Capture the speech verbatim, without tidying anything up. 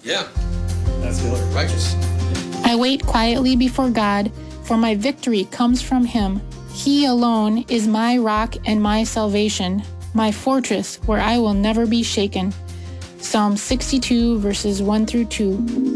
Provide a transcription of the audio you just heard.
Yeah. That's good. Righteous. I wait quietly before God, for my victory comes from him. He alone is my rock and my salvation, my fortress where I will never be shaken. Psalm sixty-two, verses one through two.